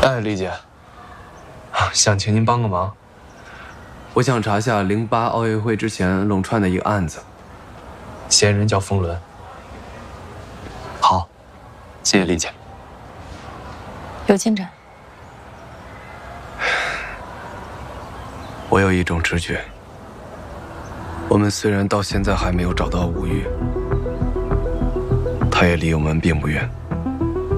哎，丽姐，想请您帮个忙。我想查下08奥运会之前冷串的一个案子，嫌疑人叫冯仑。好，谢谢丽姐。 有进展。 我有一种直觉，我们虽然到现在还没有找到吴玉，他也离我们并不远。